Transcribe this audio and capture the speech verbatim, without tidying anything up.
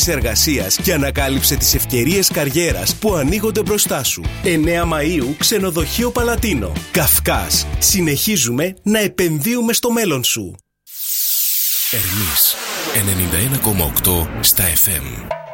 θέσης εργασίας και ανακάλυψε τις ευκαιρίες καριέρας που ανοίγονται μπροστά σου. εννέα Μαΐου, Ξενοδοχείο Παλατίνο. Καυκάς. Συνεχίζουμε να επενδύουμε στο μέλλον σου. Ερμής ενενήντα ένα κόμμα οκτώ στα εφ εμ.